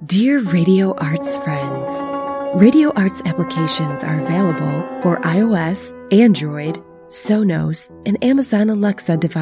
Dear Radio Arts friends, Radio Arts applications are available for iOS, Android, Sonos, and Amazon Alexa devices.